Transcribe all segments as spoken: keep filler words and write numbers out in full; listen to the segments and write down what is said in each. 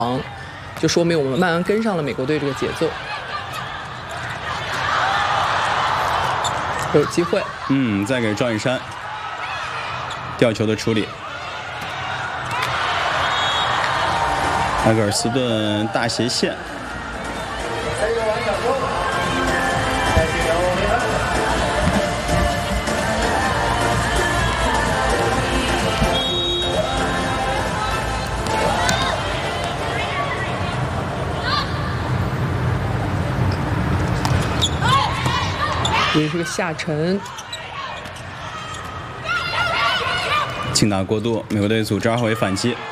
就说明我们慢慢跟上了美国队这个节奏。有机会， 嗯，再给赵雨山吊球的处理。埃格尔斯顿大斜线。 也是个下沉， 轻打过度，美国队组织二后卫反击。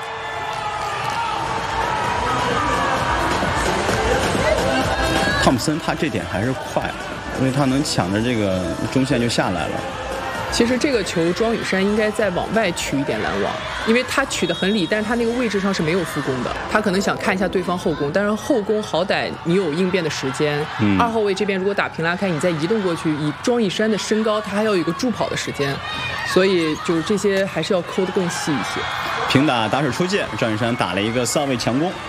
汤普森他这点还是快，因为他能抢着这个中线就下来了。 其实这个球庄宇珊应该再往外取一点拦网，因为他取得很里，但是他那个位置上是没有副攻的，他可能想看一下对方后攻，但是后攻好歹你有应变的时间。嗯、二后卫这边如果打平拉开，你再移动过去，以庄宇珊的身高，他还要有一个助跑的时间，所以就是这些还是要抠得更细一些。 平打打水出界，庄宇珊打了一个四号位强攻。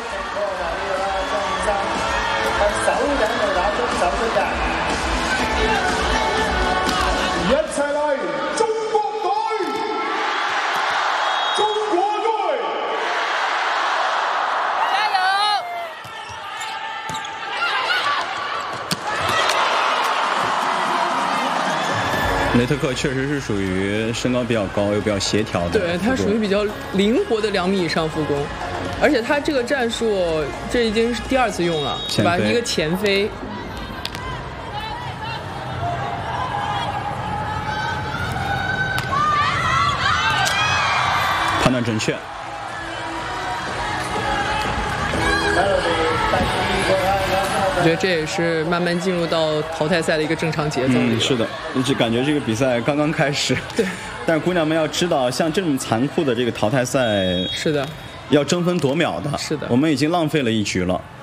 雷特克确实是属于身高比较高又比较协调的， 对他属于比较灵活的两米以上副攻，而且他这个战术这已经是第二次用了，是吧？一个前飞， 判断准确。 我觉得这也是慢慢进入到淘汰赛的一个正常节奏。 嗯，是的，就感觉这个比赛刚刚开始。 对。 但是姑娘们要知道，像这种残酷的这个淘汰赛， 是的， 要争分夺秒的。 是的， 我们已经浪费了一局了。